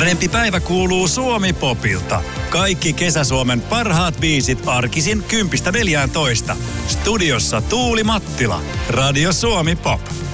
Parempi päivä kuuluu Suomi-popilta. Kaikki Kesä-Suomen parhaat biisit arkisin 10-14. Studiossa Tuuli Mattila. Radio Suomi Pop.